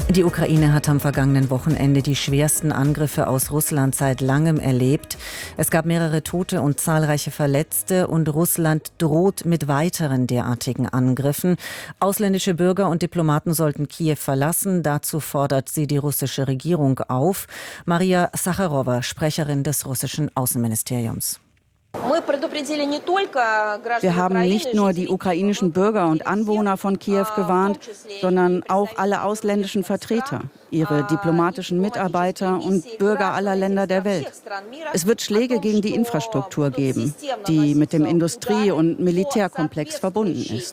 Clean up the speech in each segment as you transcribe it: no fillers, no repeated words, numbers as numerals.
Die Ukraine hat am vergangenen Wochenende die schwersten Angriffe aus Russland seit langem erlebt. Es gab mehrere Tote und zahlreiche Verletzte und Russland droht mit weiteren derartigen Angriffen. Ausländische Bürger und Diplomaten sollten Kiew verlassen. Dazu fordert sie die russische Regierung auf. Maria Sacharowa, Sprecherin des russischen Außenministeriums. Wir haben nicht nur die ukrainischen Bürger und Anwohner von Kiew gewarnt, sondern auch alle ausländischen Vertreter, ihre diplomatischen Mitarbeiter und Bürger aller Länder der Welt. Es wird Schläge gegen die Infrastruktur geben, die mit dem Industrie- und Militärkomplex verbunden ist.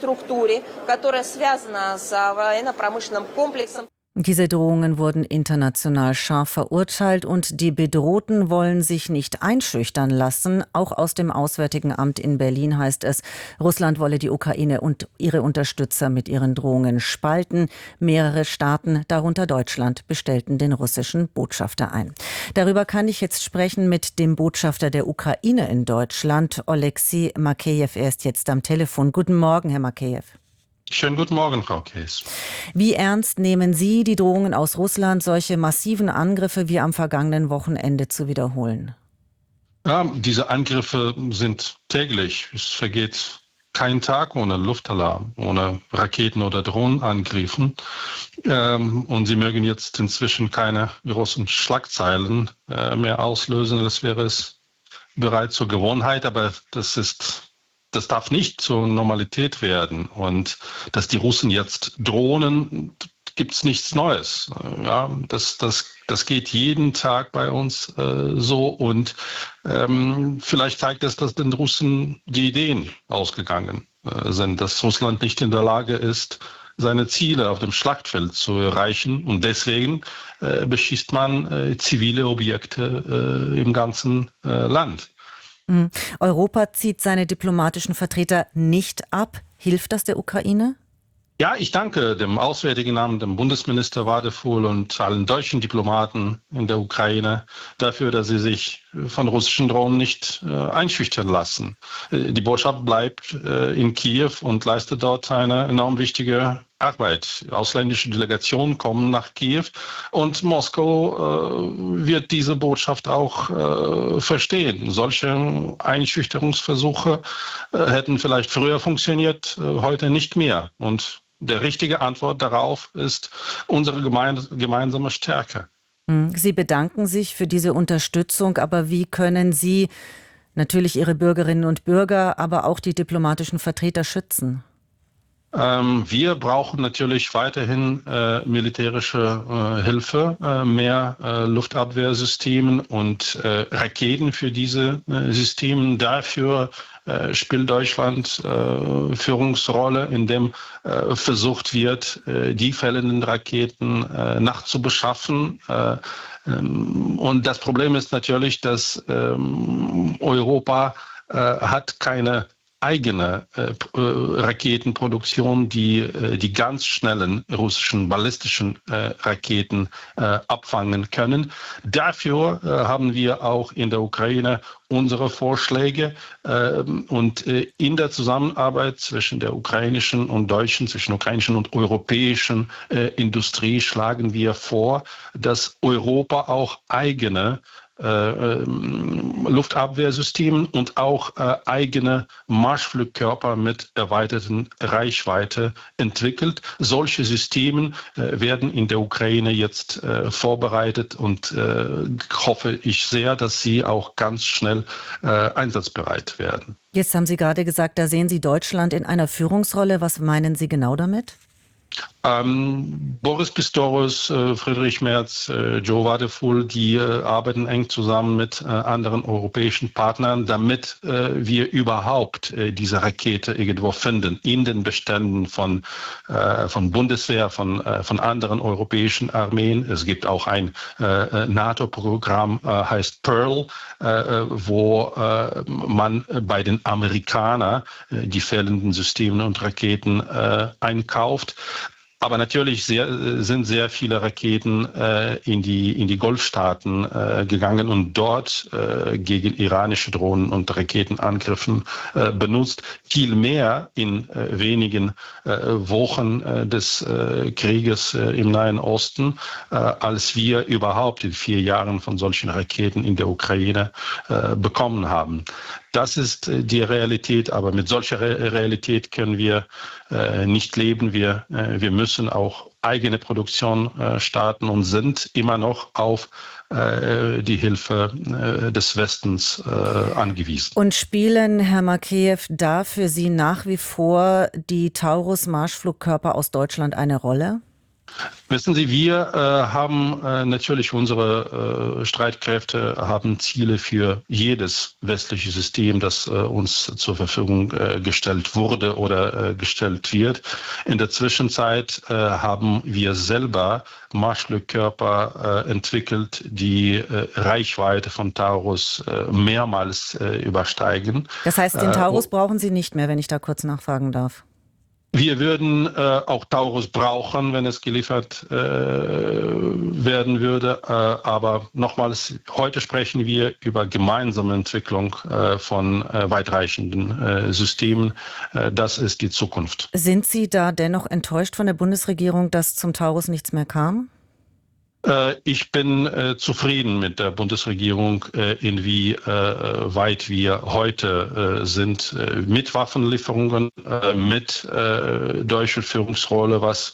Diese Drohungen wurden international scharf verurteilt und die Bedrohten wollen sich nicht einschüchtern lassen. Auch aus dem Auswärtigen Amt in Berlin heißt es, Russland wolle die Ukraine und ihre Unterstützer mit ihren Drohungen spalten. Mehrere Staaten, darunter Deutschland, bestellten den russischen Botschafter ein. Darüber kann ich jetzt sprechen mit dem Botschafter der Ukraine in Deutschland, Oleksiy Makeyev. Er ist jetzt am Telefon. Guten Morgen, Herr Makeyev. Schönen guten Morgen, Frau Kees. Wie ernst nehmen Sie die Drohungen aus Russland, solche massiven Angriffe wie am vergangenen Wochenende zu wiederholen? Ja, diese Angriffe sind täglich. Es vergeht kein Tag ohne Luftalarm, ohne Raketen- oder Drohnenangriffen. Und sie mögen jetzt inzwischen keine großen Schlagzeilen mehr auslösen. Das wäre es bereits zur Gewohnheit, aber das darf nicht zur Normalität werden. Und dass die Russen jetzt drohen, gibt es nichts Neues. Ja, das geht jeden Tag bei uns so. Und vielleicht zeigt es, dass den Russen die Ideen ausgegangen sind, dass Russland nicht in der Lage ist, seine Ziele auf dem Schlachtfeld zu erreichen. Und deswegen beschießt man zivile Objekte im ganzen Land. Europa zieht seine diplomatischen Vertreter nicht ab. Hilft das der Ukraine? Ja, ich danke dem Auswärtigen Amt, dem Bundesminister Wadefuhl und allen deutschen Diplomaten in der Ukraine dafür, dass sie sich von russischen Drohnen nicht einschüchtern lassen. Die Botschaft bleibt in Kiew und leistet dort eine enorm wichtige Arbeit. Ausländische Delegationen kommen nach Kiew und Moskau wird diese Botschaft auch verstehen. Solche Einschüchterungsversuche hätten vielleicht früher funktioniert, heute nicht mehr. Und der richtige Antwort darauf ist unsere gemeinsame Stärke. Sie bedanken sich für diese Unterstützung, aber wie können Sie natürlich Ihre Bürgerinnen und Bürger, aber auch die diplomatischen Vertreter schützen? Wir brauchen natürlich weiterhin militärische Hilfe, mehr Luftabwehrsystemen und Raketen für diese Systeme. Dafür spielt Deutschland Führungsrolle, indem versucht wird, die fällenden Raketen nachzubeschaffen. Und das Problem ist natürlich, dass Europa hat keine eigene Raketenproduktion, die ganz schnellen russischen ballistischen Raketen abfangen können. Dafür haben wir auch in der Ukraine unsere Vorschläge und in der Zusammenarbeit zwischen der ukrainischen und deutschen, zwischen ukrainischen und europäischen Industrie schlagen wir vor, dass Europa auch eigene Luftabwehrsystemen und auch eigene Marschflugkörper mit erweiterten Reichweite entwickelt. Solche Systeme werden in der Ukraine jetzt vorbereitet und hoffe ich sehr, dass sie auch ganz schnell einsatzbereit werden. Jetzt haben Sie gerade gesagt, da sehen Sie Deutschland in einer Führungsrolle. Was meinen Sie genau damit? Boris Pistorius, Friedrich Merz, Joe Wadefuhl, die arbeiten eng zusammen mit anderen europäischen Partnern, damit wir überhaupt diese Rakete irgendwo finden in den Beständen von Bundeswehr, von anderen europäischen Armeen. Es gibt auch ein NATO-Programm, heißt Pearl, wo man bei den Amerikanern die fehlenden Systeme und Raketen einkauft. Aber natürlich sind sehr viele Raketen in die Golfstaaten gegangen und dort gegen iranische Drohnen und Raketenangriffen benutzt. Viel mehr in wenigen Wochen des Krieges im Nahen Osten, als wir überhaupt in 4 Jahren von solchen Raketen in der Ukraine bekommen haben. Das ist die Realität, aber mit solcher Realität können wir nicht leben. Wir müssen auch eigene Produktion starten und sind immer noch auf die Hilfe des Westens angewiesen. Und spielen, Herr Makeyev, da für Sie nach wie vor die Taurus-Marschflugkörper aus Deutschland eine Rolle? Wissen Sie, wir haben natürlich unsere Streitkräfte haben Ziele für jedes westliche System, das uns zur Verfügung gestellt wurde oder gestellt wird. In der Zwischenzeit haben wir selber Marschflugkörper entwickelt, die Reichweite von Taurus mehrmals übersteigen. Das heißt, den Taurus brauchen Sie nicht mehr, wenn ich da kurz nachfragen darf. Wir würden auch Taurus brauchen, wenn es geliefert werden würde. Aber nochmals, heute sprechen wir über gemeinsame Entwicklung von weitreichenden Systemen. Das ist die Zukunft. Sind Sie da dennoch enttäuscht von der Bundesregierung, dass zum Taurus nichts mehr kam? Ich bin zufrieden mit der Bundesregierung, inwieweit wir heute sind mit Waffenlieferungen, mit deutscher Führungsrolle, was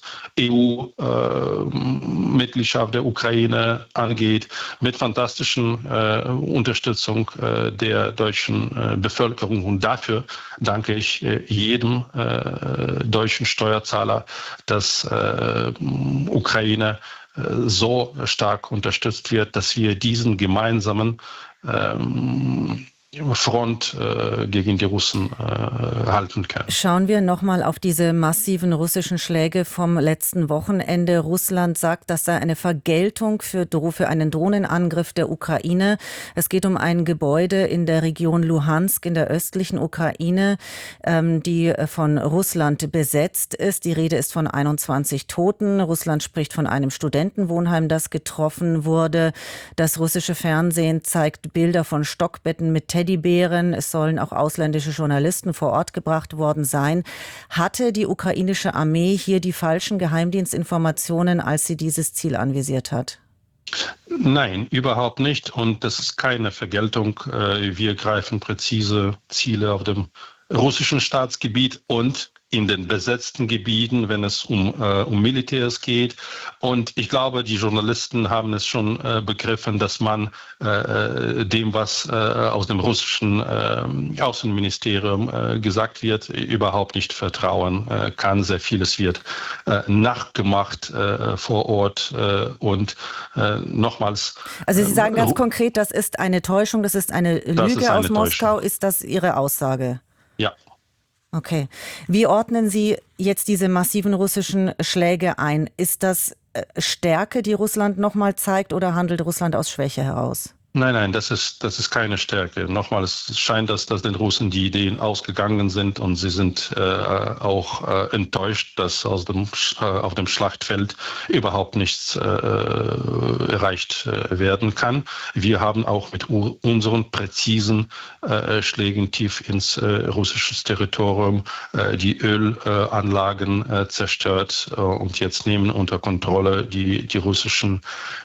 EU-Mitgliedschaft der Ukraine angeht, mit fantastischen Unterstützung der deutschen Bevölkerung. Und dafür danke ich jedem deutschen Steuerzahler, dass Ukraine so stark unterstützt wird, dass wir diesen gemeinsamen Front gegen die Russen halten können. Schauen wir nochmal auf diese massiven russischen Schläge vom letzten Wochenende. Russland sagt, das sei eine Vergeltung für einen Drohnenangriff der Ukraine. Es geht um ein Gebäude in der Region Luhansk in der östlichen Ukraine, die von Russland besetzt ist. Die Rede ist von 21 Toten. Russland spricht von einem Studentenwohnheim, das getroffen wurde. Das russische Fernsehen zeigt Bilder von Stockbetten mit Teddybären. Es sollen auch ausländische Journalisten vor Ort gebracht worden sein. Hatte die ukrainische Armee hier die falschen Geheimdienstinformationen, als sie dieses Ziel anvisiert hat? Nein, überhaupt nicht. Und das ist keine Vergeltung. Wir greifen präzise Ziele auf dem russischen Staatsgebiet und in den besetzten Gebieten, wenn es um Militärs geht. Und ich glaube, die Journalisten haben es schon begriffen, dass man dem, was aus dem russischen Außenministerium gesagt wird, überhaupt nicht vertrauen kann. Sehr vieles wird nachgemacht vor Ort. Und nochmals. Also Sie sagen ganz konkret, das ist eine Täuschung, das ist eine Lüge aus Moskau. Ist das Ihre Aussage? Ja. Okay. Wie ordnen Sie jetzt diese massiven russischen Schläge ein? Ist das Stärke, die Russland nochmal zeigt, oder handelt Russland aus Schwäche heraus? Nein, das ist keine Stärke. Nochmal, es scheint, dass den Russen die Ideen ausgegangen sind und sie sind auch enttäuscht, dass auf dem Schlachtfeld überhaupt nichts erreicht werden kann. Wir haben auch mit unseren präzisen Schlägen tief ins russische Territorium die Ölanlagen zerstört und jetzt nehmen unter Kontrolle die russischen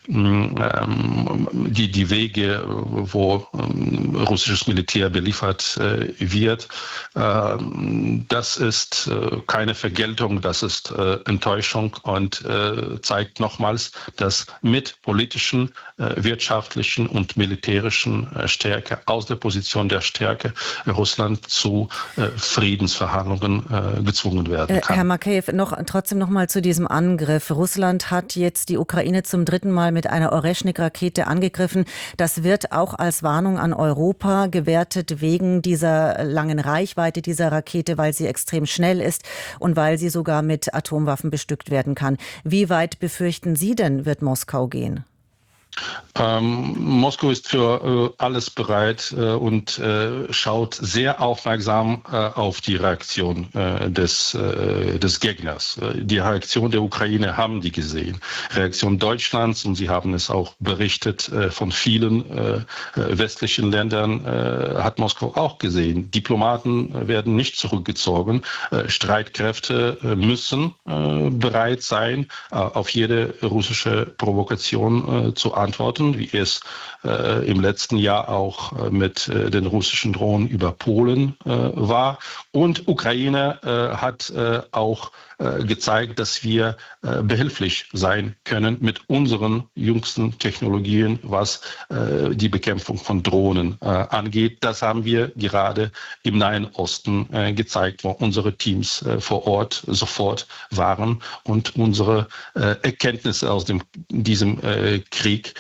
die Wege, wo russisches Militär beliefert wird. Das ist keine Vergeltung, das ist Enttäuschung und zeigt nochmals, dass mit politischen, wirtschaftlichen und militärischen Stärke aus der Position der Stärke Russland zu Friedensverhandlungen gezwungen werden kann. Herr Makeyev, trotzdem noch mal zu diesem Angriff. Russland hat jetzt die Ukraine zum 3. Mal mit einer Oreschnik-Rakete angegriffen. Das wird auch als Warnung an Europa gewertet wegen dieser langen Reichweite dieser Rakete, weil sie extrem schnell ist und weil sie sogar mit Atomwaffen bestückt werden kann. Wie weit befürchten Sie denn, wird Moskau gehen? Moskau ist für alles bereit und schaut sehr aufmerksam auf die Reaktion des Gegners. Die Reaktion der Ukraine haben die gesehen. Reaktion Deutschlands, und Sie haben es auch berichtet, von vielen westlichen Ländern hat Moskau auch gesehen. Diplomaten werden nicht zurückgezogen. Streitkräfte müssen bereit sein, auf jede russische Provokation zu antworten, wie es im letzten Jahr auch mit den russischen Drohnen über Polen war. Und Ukraine hat auch gezeigt, dass wir behilflich sein können mit unseren jüngsten Technologien, was die Bekämpfung von Drohnen angeht. Das haben wir gerade im Nahen Osten gezeigt, wo unsere Teams vor Ort sofort waren und unsere Erkenntnisse aus diesem Krieg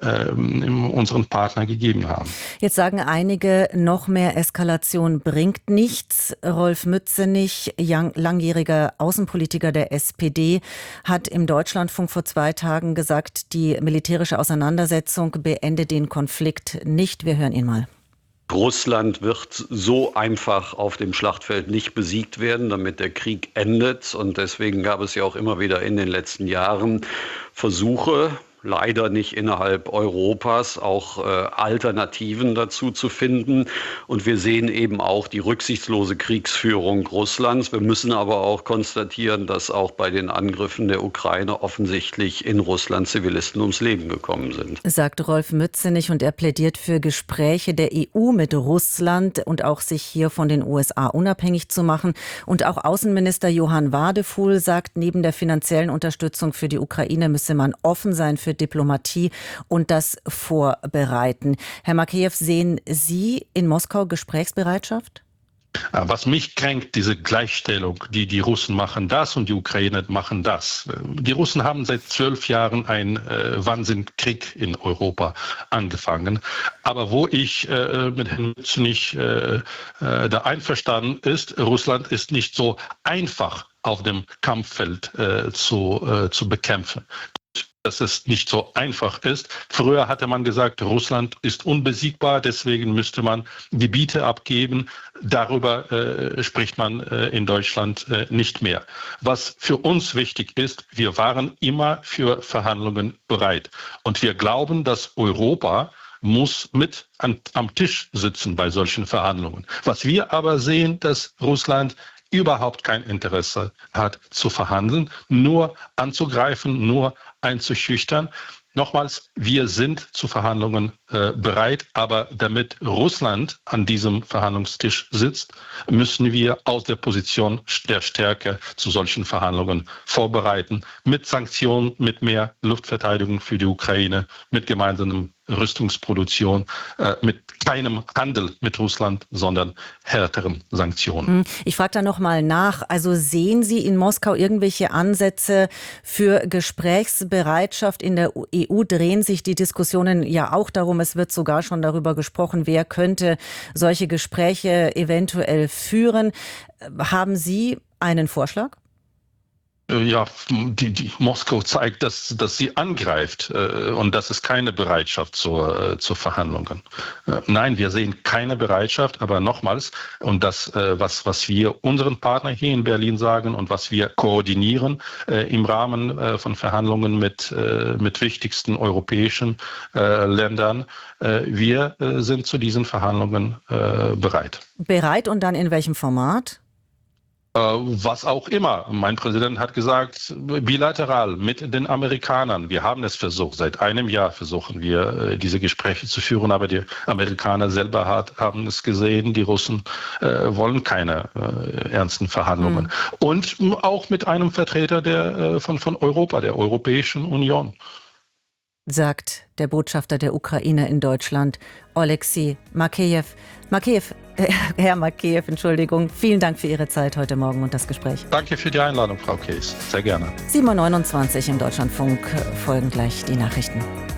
unseren Partner gegeben haben. Jetzt sagen einige, noch mehr Eskalation bringt nichts. Rolf Mützenich, langjähriger Außenpolitiker der SPD, hat im Deutschlandfunk vor 2 Tagen gesagt, die militärische Auseinandersetzung beende den Konflikt nicht. Wir hören ihn mal. Russland wird so einfach auf dem Schlachtfeld nicht besiegt werden, damit der Krieg endet. Und deswegen gab es ja auch immer wieder in den letzten Jahren Versuche, leider nicht innerhalb Europas, auch Alternativen dazu zu finden. Und wir sehen eben auch die rücksichtslose Kriegsführung Russlands. Wir müssen aber auch konstatieren, dass auch bei den Angriffen der Ukraine offensichtlich in Russland Zivilisten ums Leben gekommen sind. Sagt Rolf Mützenich, und er plädiert für Gespräche der EU mit Russland und auch sich hier von den USA unabhängig zu machen. Und auch Außenminister Johann Wadefuhl sagt, neben der finanziellen Unterstützung für die Ukraine müsse man offen sein für Diplomatie und das vorbereiten. Herr Makeyev, sehen Sie in Moskau Gesprächsbereitschaft? Was mich kränkt, diese Gleichstellung, die Russen machen das und die Ukrainer machen das. Die Russen haben seit 12 Jahren einen Wahnsinnskrieg in Europa angefangen. Aber wo ich mit Herrn Mützenich da einverstanden ist, Russland ist nicht so einfach auf dem Kampffeld zu bekämpfen. Dass es nicht so einfach ist. Früher hatte man gesagt, Russland ist unbesiegbar, deswegen müsste man Gebiete abgeben. Darüber spricht man in Deutschland nicht mehr. Was für uns wichtig ist, wir waren immer für Verhandlungen bereit. Und wir glauben, dass Europa muss mit am Tisch sitzen bei solchen Verhandlungen. Was wir aber sehen, dass Russland überhaupt kein Interesse hat zu verhandeln, nur anzugreifen, nur einzuschüchtern. Nochmals, wir sind zu Verhandlungen bereit, aber damit Russland an diesem Verhandlungstisch sitzt, müssen wir aus der Position der Stärke zu solchen Verhandlungen vorbereiten, mit Sanktionen, mit mehr Luftverteidigung für die Ukraine, mit gemeinsamen Rüstungsproduktion, mit keinem Handel mit Russland, sondern härteren Sanktionen. Ich frage da noch mal nach. Also sehen Sie in Moskau irgendwelche Ansätze für Gesprächsbereitschaft? In der EU drehen sich die Diskussionen ja auch darum. Es wird sogar schon darüber gesprochen, wer könnte solche Gespräche eventuell führen. Haben Sie einen Vorschlag? Ja, die Moskau zeigt, dass sie angreift und das ist keine Bereitschaft zu Verhandlungen. Nein, wir sehen keine Bereitschaft, aber nochmals, und das, was wir unseren Partnern hier in Berlin sagen und was wir koordinieren im Rahmen von Verhandlungen mit wichtigsten europäischen Ländern, wir sind zu diesen Verhandlungen bereit. Bereit und dann in welchem Format? Was auch immer. Mein Präsident hat gesagt, bilateral mit den Amerikanern. Wir haben es versucht. Seit einem Jahr versuchen wir, diese Gespräche zu führen. Aber die Amerikaner selber haben es gesehen. Die Russen wollen keine ernsten Verhandlungen. Und auch mit einem Vertreter von Europa, der Europäischen Union. Sagt der Botschafter der Ukraine in Deutschland, Oleksiy Makeyev. Herr Makeyev, Entschuldigung, vielen Dank für Ihre Zeit heute Morgen und das Gespräch. Danke für die Einladung, Frau Kees. Sehr gerne. 7:29 Uhr im Deutschlandfunk folgen gleich die Nachrichten.